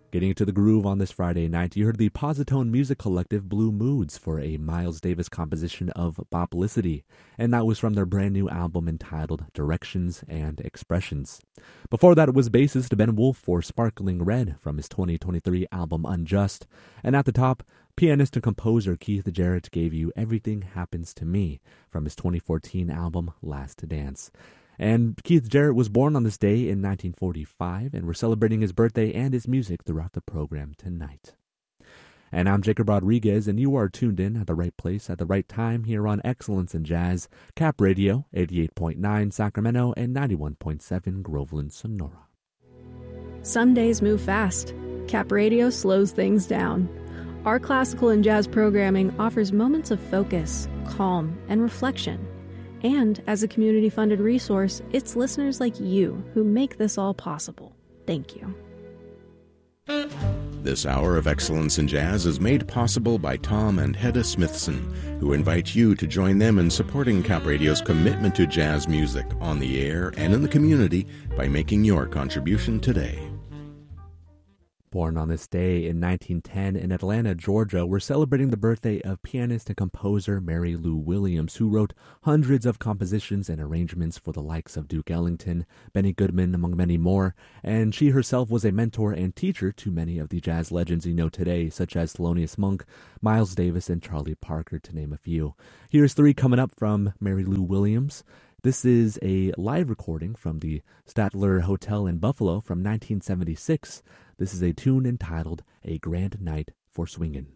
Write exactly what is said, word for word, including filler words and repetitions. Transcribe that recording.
Getting into the groove on this Friday night, you heard the Positone Music Collective Blue Moods for a Miles Davis composition of Boplicity, and that was from their brand new album entitled Directions and Expressions. Before that, it was bassist Ben Wolf for Sparkling Red from his twenty twenty-three album Unjust, and at the top, pianist and composer Keith Jarrett gave you Everything Happens to Me from his twenty fourteen album Last Dance. And Keith Jarrett was born on this day in nineteen forty-five, and we're celebrating his birthday and his music throughout the program tonight. And I'm Jacob Rodriguez, and you are tuned in at the right place at the right time here on Excellence in Jazz, Cap Radio, eighty-eight point nine Sacramento and ninety-one point seven Groveland, Sonora. Some days move fast. Cap Radio slows things down. Our classical and jazz programming offers moments of focus, calm, and reflection. And as a community-funded resource, it's listeners like you who make this all possible. Thank you. This hour of Excellence in Jazz is made possible by Tom and Hedda Smithson, who invite you to join them in supporting Cap Radio's commitment to jazz music on the air and in the community by making your contribution today. Born on this day in nineteen ten in Atlanta, Georgia, we're celebrating the birthday of pianist and composer Mary Lou Williams, who wrote hundreds of compositions and arrangements for the likes of Duke Ellington, Benny Goodman, among many more, and she herself was a mentor and teacher to many of the jazz legends you know today, such as Thelonious Monk, Miles Davis, and Charlie Parker, to name a few. Here's three coming up from Mary Lou Williams. This is a live recording from the Statler Hotel in Buffalo from nineteen seventy-six. This is a tune entitled A Grand Night for Swingin'.